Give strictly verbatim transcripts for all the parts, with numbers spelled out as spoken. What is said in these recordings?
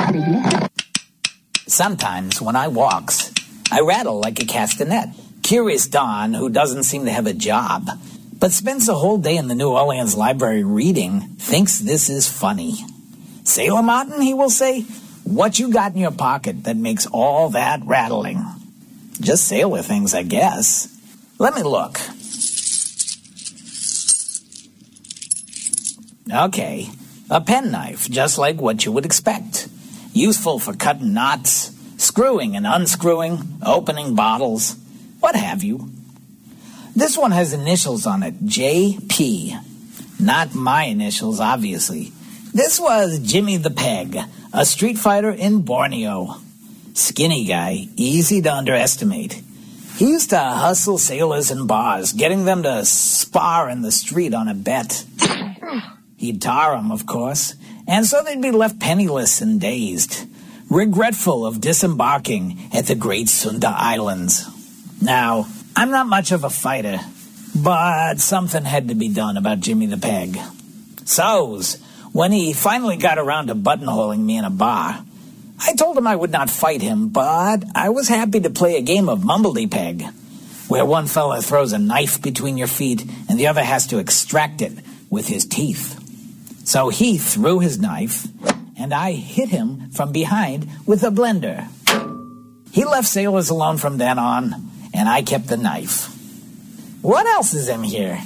Sometimes when I walks, I rattle like a castanet. Curious Don, who doesn't seem to have a job, but spends the whole day in the New Orleans library reading, thinks this is funny. Sailor Martin, he will say, what you got in your pocket that makes all that rattling? Just sailor things, I guess. Let me look. Okay, a penknife, just like what you would expect. Useful for cutting knots, screwing and unscrewing, opening bottles, what have you. This one has initials on it, J P. Not my initials, obviously. This was Jimmy the Peg, a street fighter in Borneo. Skinny guy, easy to underestimate. He used to hustle sailors in bars, getting them to spar in the street on a bet. He'd tar them, of course, and so they'd be left penniless and dazed, regretful of disembarking at the Great Sunda Islands. Now, I'm not much of a fighter, but something had to be done about Jimmy the Peg. So's, when he finally got around to buttonholing me in a bar, I told him I would not fight him, but I was happy to play a game of Mumbledy-Peg, where one fella throws a knife between your feet and the other has to extract it with his teeth. So he threw his knife, and I hit him from behind with a blender. He left sailors alone from then on, and I kept the knife. What else is in here?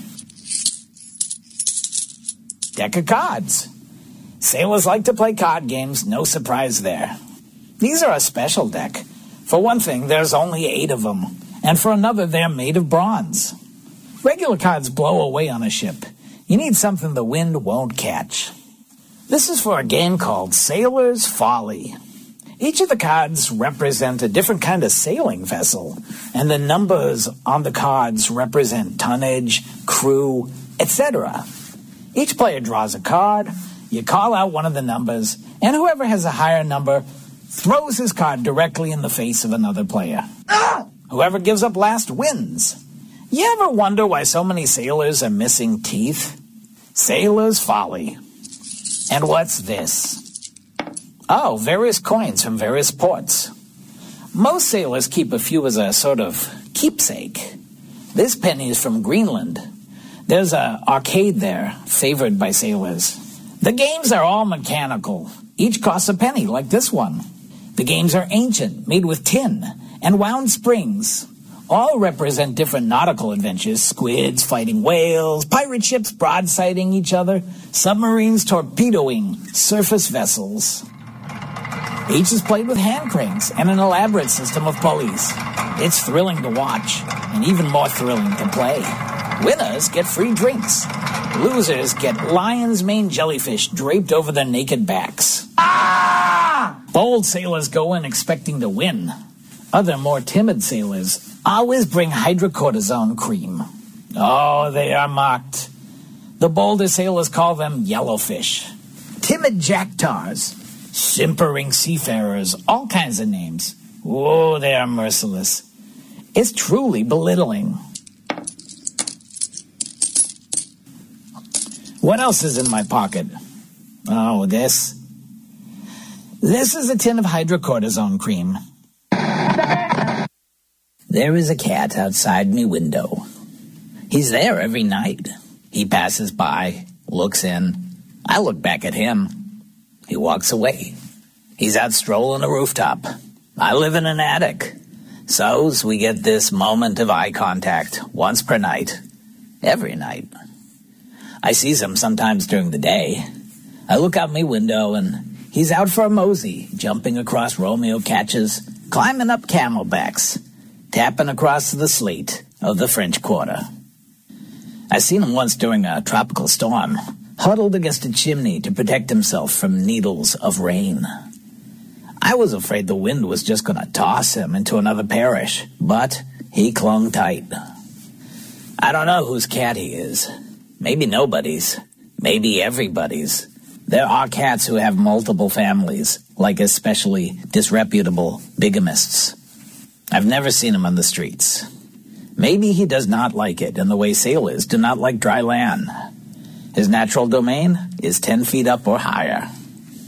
Deck of cards. Sailors like to play card games, no surprise there. These are a special deck. For one thing, there's only eight of them, and for another, they're made of bronze. Regular cards blow away on a ship. You need something the wind won't catch. This is for a game called Sailor's Folly. Each of the cards represent a different kind of sailing vessel, and the numbers on the cards represent tonnage, crew, et cetera. Each player draws a card, you call out one of the numbers, and whoever has a higher number throws his card directly in the face of another player. Ah! Whoever gives up last wins. You ever wonder why so many sailors are missing teeth? Sailor's Folly. And what's this? Oh, various coins from various ports. Most sailors keep a few as a sort of keepsake. This penny is from Greenland. There's an arcade there, favored by sailors. The games are all mechanical. Each costs a penny, like this one. The games are ancient, made with tin, and wound springs. All represent different nautical adventures, squids fighting whales, pirate ships broadsiding each other, submarines torpedoing surface vessels. Each is played with hand cranks and an elaborate system of pulleys. It's thrilling to watch, and even more thrilling to play. Winners get free drinks. Losers get lion's mane jellyfish draped over their naked backs. Ah! Bold sailors go in expecting to win. Other more timid sailors always bring hydrocortisone cream. Oh, they are mocked. The bolder sailors call them yellowfish. Timid jacktars, simpering seafarers, all kinds of names. Oh, they are merciless. It's truly belittling. What else is in my pocket? Oh, this. This is a tin of hydrocortisone cream. There is a cat outside me window. He's there every night. He passes by, looks in. I look back at him. He walks away. He's out strolling a rooftop. I live in an attic. So's we get this moment of eye contact once per night. Every night. I sees him sometimes during the day. I look out my window and he's out for a mosey, jumping across Romeo catches, climbing up camelbacks, tapping across the slate of the French Quarter. I seen him once during a tropical storm, huddled against a chimney to protect himself from needles of rain. I was afraid the wind was just going to toss him into another parish, but he clung tight. I don't know whose cat he is. Maybe nobody's. Maybe everybody's. There are cats who have multiple families, like especially disreputable bigamists. I've never seen him on the streets. Maybe he does not like it in the way sailors do not like dry land. His natural domain is ten feet up or higher.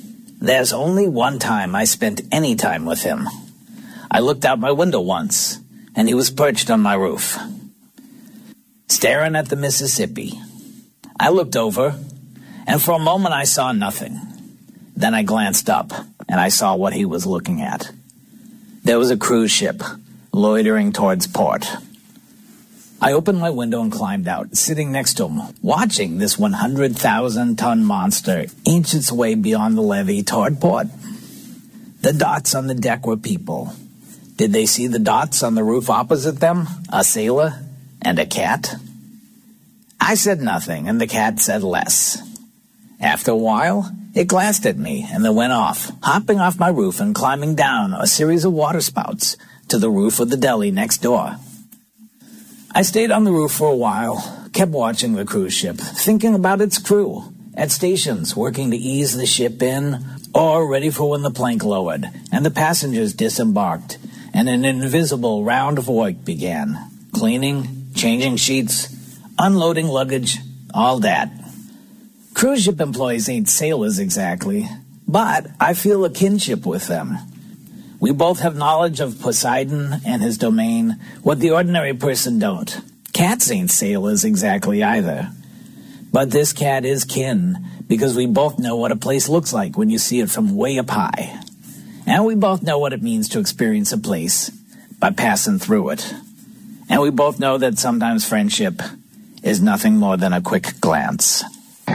There's only one time I spent any time with him. I looked out my window once, and he was perched on my roof, staring at the Mississippi. I looked over, and for a moment I saw nothing. Then I glanced up, and I saw what he was looking at. There was a cruise ship loitering towards port. I opened my window and climbed out, sitting next to him, watching this one hundred thousand ton monster inch its way beyond the levee toward port. The dots on the deck were people. Did they see the dots on the roof opposite them? A sailor and a cat? I said nothing, and the cat said less. After a while, it glanced at me and then went off, hopping off my roof and climbing down a series of water spouts to the roof of the deli next door. I stayed on the roof for a while, kept watching the cruise ship, thinking about its crew, at stations working to ease the ship in, or ready for when the plank lowered, and the passengers disembarked, and an invisible round of work began. Cleaning, changing sheets, unloading luggage, all that. Cruise ship employees ain't sailors exactly, but I feel a kinship with them. We both have knowledge of Poseidon and his domain, what the ordinary person don't. Cats ain't sailors exactly either. But this cat is kin, because we both know what a place looks like when you see it from way up high. And we both know what it means to experience a place by passing through it. And we both know that sometimes friendship is nothing more than a quick glance.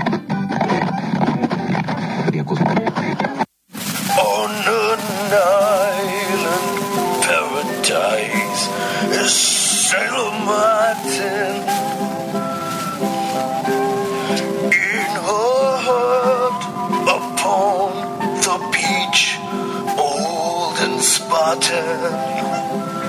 On an island paradise is Sailor Martin. In her heart upon the beach, old and Spartan.